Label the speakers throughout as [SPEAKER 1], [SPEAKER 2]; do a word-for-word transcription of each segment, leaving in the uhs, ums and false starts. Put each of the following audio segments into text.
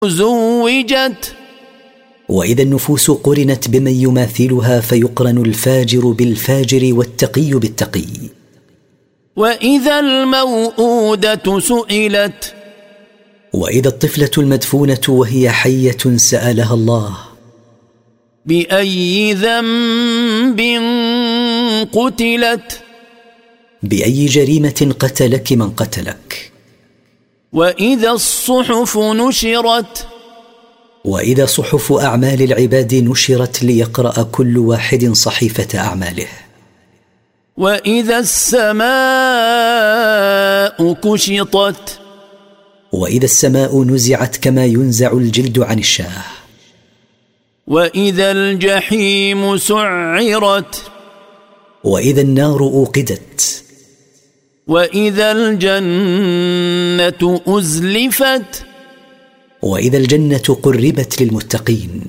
[SPEAKER 1] زوجت.
[SPEAKER 2] وإذا النفوس قرنت بمن يماثلها فيقرن الفاجر بالفاجر والتقي بالتقي.
[SPEAKER 1] وإذا الموءودة سئلت.
[SPEAKER 2] وإذا الطفلة المدفونة وهي حية سألها الله:
[SPEAKER 1] بأي ذنب قتلت؟
[SPEAKER 2] بأي جريمة قتلك من قتلك؟
[SPEAKER 1] وإذا الصحف نشرت.
[SPEAKER 2] وإذا صحف أعمال العباد نشرت ليقرأ كل واحد صحيفة أعماله.
[SPEAKER 1] وإذا السماء كشطت.
[SPEAKER 2] وإذا السماء نزعت كما ينزع الجلد عن الشاه.
[SPEAKER 1] وإذا الجحيم سعرت.
[SPEAKER 2] وإذا النار أوقدت.
[SPEAKER 1] وإذا الجنة أزلفت.
[SPEAKER 2] وإذا الجنة قربت للمتقين.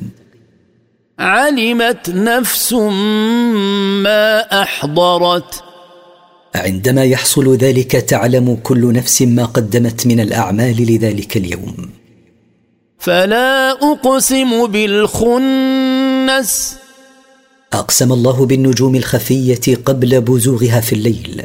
[SPEAKER 1] علمت نفس ما أحضرت.
[SPEAKER 2] عندما يحصل ذلك تعلم كل نفس ما قدمت من الأعمال لذلك اليوم.
[SPEAKER 1] فلا أقسم بالخنس.
[SPEAKER 2] أقسم الله بالنجوم الخفية قبل بزوغها في الليل.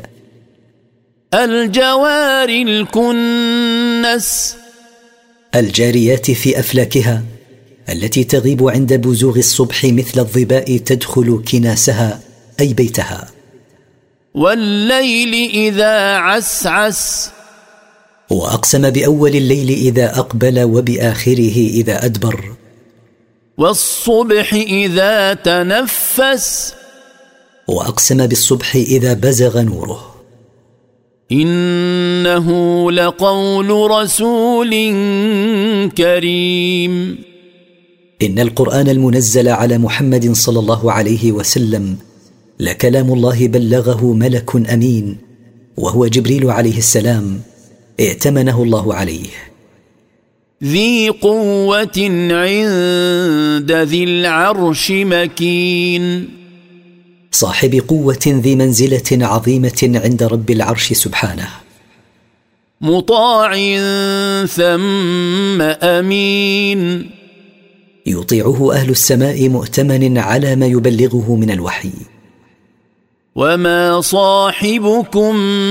[SPEAKER 1] الجوار الكنس.
[SPEAKER 2] الجاريات في أفلاكها التي تغيب عند بزوغ الصبح مثل الظباء تدخل كناسها أي بيتها.
[SPEAKER 1] والليل إذا عسعس.
[SPEAKER 2] وأقسم بأول الليل إذا أقبل وبآخره إذا أدبر.
[SPEAKER 1] والصبح إذا تنفس.
[SPEAKER 2] وأقسم بالصبح إذا بزغ نوره.
[SPEAKER 1] إنه لقول رسول كريم.
[SPEAKER 2] إن القرآن المنزل على محمد صلى الله عليه وسلم لكلام الله بلغه ملك أمين وهو جبريل عليه السلام ائتمنه الله عليه.
[SPEAKER 1] ذي قوة عند ذي العرش مكين.
[SPEAKER 2] صاحب قوة ذي منزلة عظيمة عند رب العرش سبحانه.
[SPEAKER 1] مطاع ثم أمين.
[SPEAKER 2] يطيعه أهل السماء مؤتمن على ما يبلغه من الوحي.
[SPEAKER 1] وما صاحبكم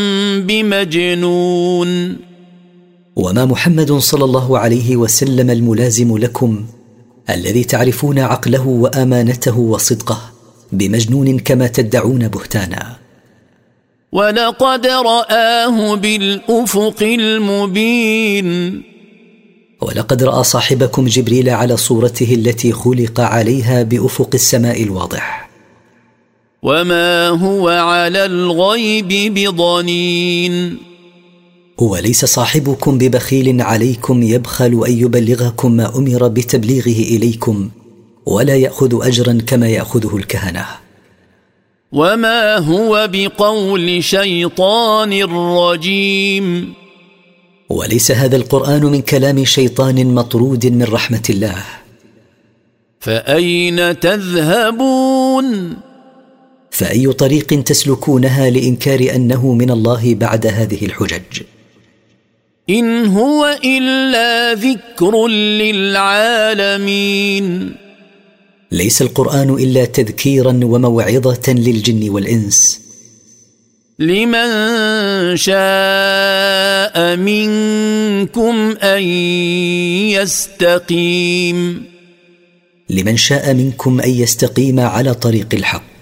[SPEAKER 1] بمجنون.
[SPEAKER 2] وما محمد صلى الله عليه وسلم الملازم لكم الذي تعرفون عقله وأمانته وصدقه بمجنون كما تدعون بهتانا.
[SPEAKER 1] ولقد رآه بالأفق المبين.
[SPEAKER 2] ولقد رأى صاحبكم جبريل على صورته التي خلق عليها بأفق السماء الواضح.
[SPEAKER 1] وما هو على الغيب بضنين.
[SPEAKER 2] هو ليس صاحبكم ببخيل عليكم يبخل أن يبلغكم ما أمر بتبليغه إليكم ولا يأخذ أجرا كما يأخذه الكهنة.
[SPEAKER 1] وما هو بقول شيطان رجيم.
[SPEAKER 2] وليس هذا القرآن من كلام شيطان مطرود من رحمة الله.
[SPEAKER 1] فأين تذهبون؟
[SPEAKER 2] فأي طريق تسلكونها لإنكار أنه من الله بعد هذه الحجج؟
[SPEAKER 1] إن هو إلا ذكر للعالمين.
[SPEAKER 2] ليس القرآن إلا تذكيرا وموعظة للجن والإنس.
[SPEAKER 1] لمن شاء منكم أن يستقيم.
[SPEAKER 2] لمن شاء منكم أن يستقيم على طريق الحق.